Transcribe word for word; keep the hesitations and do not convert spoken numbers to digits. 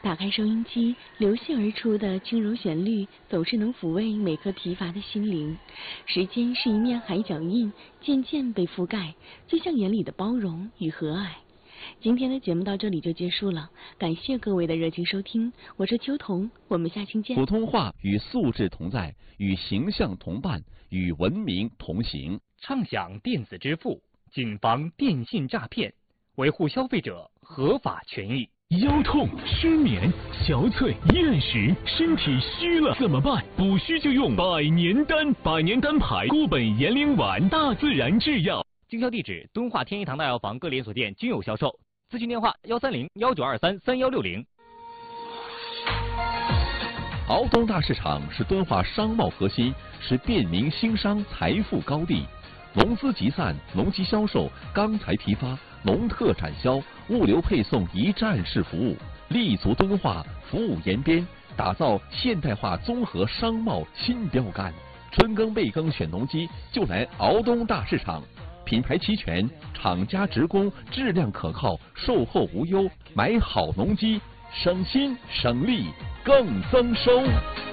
打开收音机，流泻而出的轻柔旋律总是能抚慰每颗疲乏的心灵。时间是一面海脚印，渐渐被覆盖，就像眼里的包容与和蔼。今天的节目到这里就结束了，感谢各位的热情收听，我是秋桐，我们下期见。 普通话与素质同在，与形象同伴，与文明同行。 畅享电子支付，谨防电信诈骗，维护消费者合法权益。 腰痛、失眠、憔悴、厌食，身体虚了怎么办？补虚就用百年丹，百年丹牌固本延龄丸，大自然制药。 经销地址：敦化天一堂大药房各连锁店均有销售。咨询电话：幺三零幺九二三三幺六零。 敖东大市场是敦化商贸核心，是便民兴商财富高地。农资集散、农机销售、钢材批发、农特产销、物流配送一站式服务，立足敦化，服务延边，打造现代化综合商贸新标杆。春耕备耕选农机，就来敖东大市场。品牌齐全，厂家直供，质量可靠，售后无忧。买好农机，省心省力更增收。